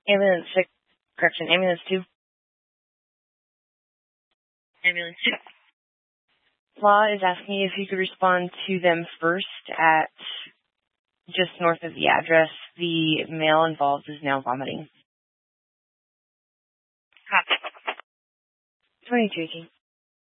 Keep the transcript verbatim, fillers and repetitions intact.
Ambulance six, correction, ambulance two. Ambulance two. Law is asking if you could respond to them first at just north of the address. The male involved is now vomiting. Copy. twenty-two eighteen.